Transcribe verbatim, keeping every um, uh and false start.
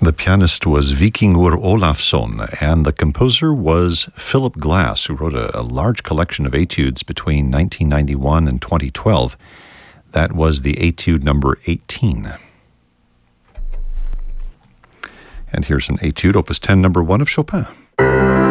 The pianist was Vikingur Olafsson, and the composer was Philip Glass, who wrote a, a large collection of etudes between nineteen ninety-one and twenty twelve. That was the etude number eighteen. And here's an etude, opus ten, number one of Chopin.